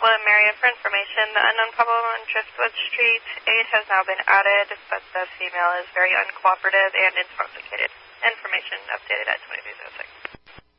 William Marion for information. The unknown problem on Driftwood Street 8 has now been added, but the female is very uncooperative and intoxicated. Information updated at 2306.